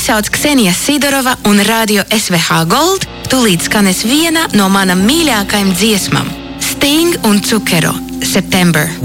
sauc Ksenija Sidorova un Radio SVH Gold tūlīt skanes viena no manam mīļākajām dziesmām – Sting un Cukero – September.